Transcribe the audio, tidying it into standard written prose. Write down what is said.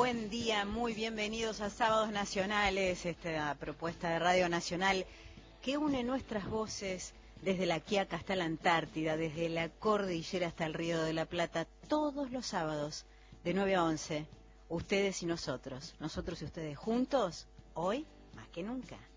buen día, muy bienvenidos a Sábados Nacionales, esta propuesta de Radio Nacional que une nuestras voces desde la Quiaca hasta la Antártida, desde la cordillera hasta el Río de la Plata, todos los sábados de 9 a 11, ustedes y nosotros y ustedes juntos, hoy más que nunca.